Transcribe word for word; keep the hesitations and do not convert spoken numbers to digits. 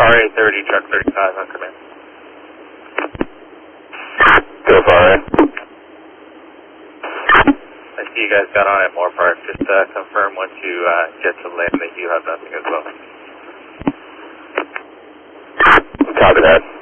R A thirty, truck thirty-five on command. Go for R A. I see you guys got on at Moore Park. Just uh, confirm once you uh, get to land that you have nothing as well. Copy that.